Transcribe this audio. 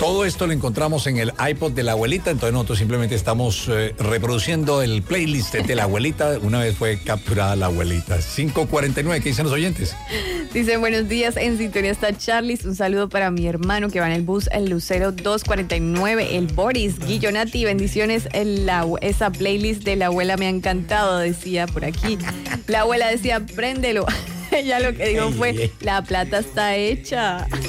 Todo esto lo encontramos en el iPod de la abuelita, entonces nosotros simplemente estamos reproduciendo el playlist de la abuelita. Una vez fue capturada la abuelita. 5:49, ¿qué dicen los oyentes? Dicen, buenos días, en sintonía está Charlis. Un saludo para mi hermano que va en el bus, el Lucero 249, el Boris. Guillo Nati, bendiciones. Esa playlist de la abuela me ha encantado, decía por aquí. La abuela decía, préndelo. Ella lo que dijo fue, la plata está hecha.